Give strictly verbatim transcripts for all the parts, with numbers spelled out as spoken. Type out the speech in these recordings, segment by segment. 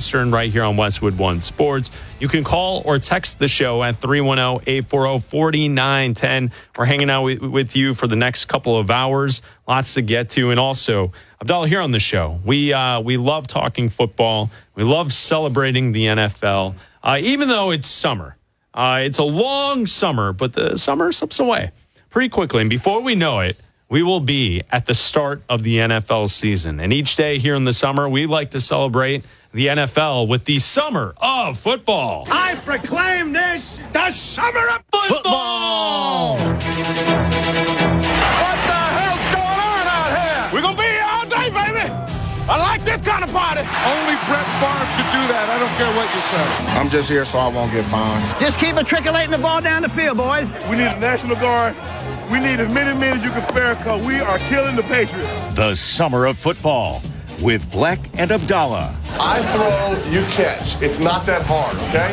Eastern right here on Westwood One Sports. You can call or text the show at three one zero, eight four zero, four nine one zero. We're hanging out with, with you for the next couple of hours. Lots to get to. And also, Abdallah, here on the show, we uh, we love talking football. We love celebrating the N F L, uh, even though it's summer. Uh, it's a long summer, but the summer slips away pretty quickly. And before we know it, we will be at the start of the N F L season. And each day here in the summer, we like to celebrate the N F L with the summer of football. I proclaim this the summer of Football! football! What the hell's going on out here? We're going to be here all day, baby. I like this kind of party. Only Brett Favre could do that. I don't care what you say. I'm just here so I won't get fined. Just keep matriculating the ball down the field, boys. We need a National Guard. We need as many men as you can spare because we are killing the Patriots. The summer of football with Black and Abdallah. I throw, you catch. It's not that hard, okay?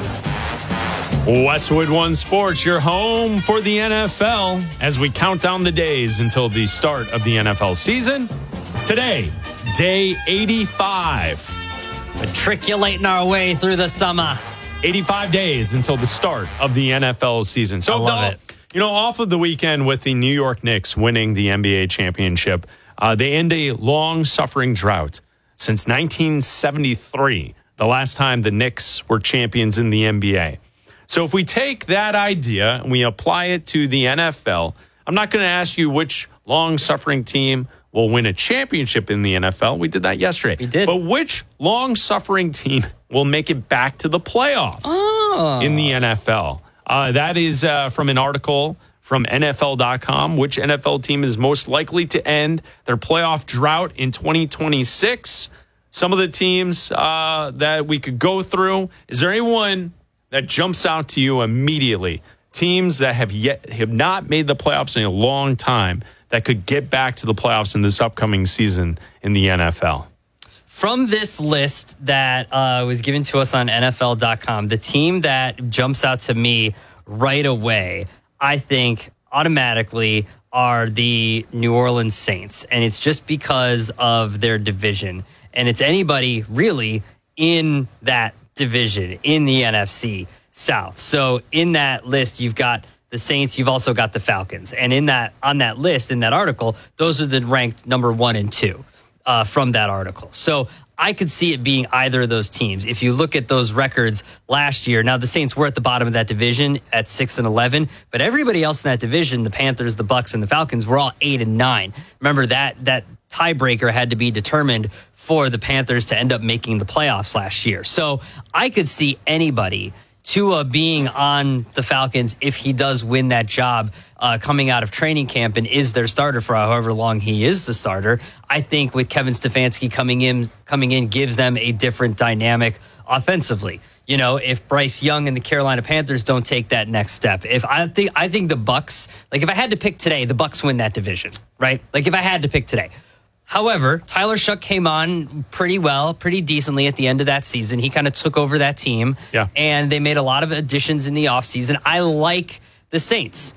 Westwood One Sports, your home for the N F L as we count down the days until the start of the N F L season. Today, day eighty-five. Matriculating our way through the summer. eighty-five days until the start of the N F L season. So, I love no, it. You know, off of the weekend with the New York Knicks winning the N B A championship, uh, they end a long-suffering drought since nineteen seventy-three, the last time the Knicks were champions in the N B A. So if we take that idea and we apply it to the N F L, I'm not going to ask you which long-suffering team will win a championship in the N F L. We did that yesterday. We did. But which long-suffering team will make it back to the playoffs Oh. in the N F L? Uh, that is uh, from an article from N F L dot com. Which N F L team is most likely to end their playoff drought in twenty twenty-six? Some of the teams uh, that we could go through. Is there anyone that jumps out to you immediately? Teams that have yet have not made the playoffs in a long time that could get back to the playoffs in this upcoming season in the N F L. From this list that uh, was given to us on N F L dot com, the team that jumps out to me right away, I think automatically are the New Orleans Saints. And it's just because of their division. And it's anybody really in that division, in the N F C South. So in that list, you've got the Saints, you've also got the Falcons. And in that on that list, in that article, those are the ranked number one and two. Uh, from that article. So I could see it being either of those teams. If you look at those records last year, now the Saints were at the bottom of that division at six and eleven, but everybody else in that division, the Panthers, the Bucks, and the Falcons, were all eight and nine. Remember that that tiebreaker had to be determined for the Panthers to end up making the playoffs last year. So I could see anybody, Tua being on the Falcons if he does win that job uh, coming out of training camp and is their starter for however long he is the starter. I think with Kevin Stefanski coming in, coming in gives them a different dynamic offensively. You know, if Bryce Young and the Carolina Panthers don't take that next step, if I think I think the Bucks, like if I had to pick today, the Bucks win that division, right? Like if I had to pick today. However, Tyler Shuck came on pretty well, pretty decently at the end of that season. He kind of took over that team, yeah. and they made a lot of additions in the offseason. I like the Saints.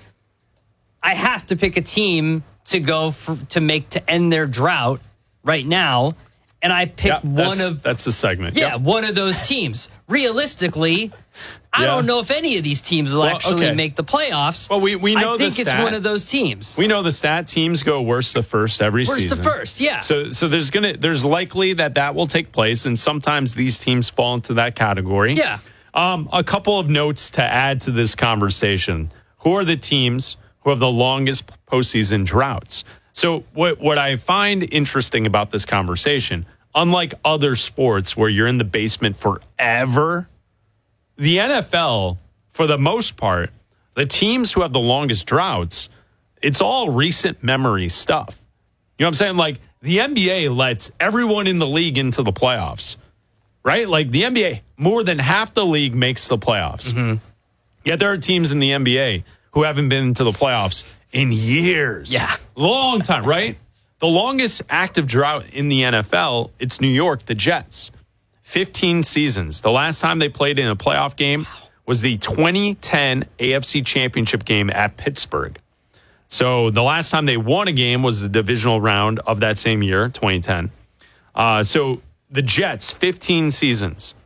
I have to pick a team to go for, to make to end their drought right now, and I pick Yeah, one of that's a segment. yeah Yep. one of those teams. Realistically, I Yeah. don't know if any of these teams will Well, actually okay. make the playoffs. Well, we, we know I think the it's stat. one of those teams. We know the stat teams go worst to first every Worst to season. first, yeah. So so there's gonna there's likely that that will take place, and sometimes these teams fall into that category. Yeah. Um, a couple of notes to add to this conversation. Who are the teams who have the longest postseason droughts? So what what I find interesting about this conversation, unlike other sports where you're in the basement forever, the N F L, for the most part, the teams who have the longest droughts, it's all recent memory stuff. You know what I'm saying? Like the N B A lets everyone in the league into the playoffs, right? Like the N B A, more than half the league makes the playoffs. Mm-hmm. Yet there are teams in the N B A who haven't been to the playoffs in years. Yeah. Long time, right? The longest active drought in the N F L, it's New York, the Jets. fifteen seasons. The last time they played in a playoff game was the twenty ten A F C Championship game at Pittsburgh. So the last time they won a game was the divisional round of that same year, twenty ten. Uh, so the Jets, fifteen seasons.